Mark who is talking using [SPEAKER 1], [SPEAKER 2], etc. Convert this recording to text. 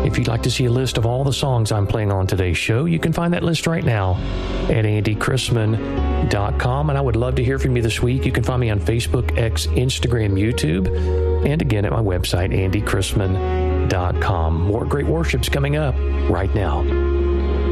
[SPEAKER 1] If you'd like to see a list of all the songs I'm playing on today's show, you can find that list right now at andychrisman.com. And I would love to hear from you this week. You can find me on Facebook, X, Instagram, YouTube, and again at my website, andychrisman.com. More great worship's coming up right now.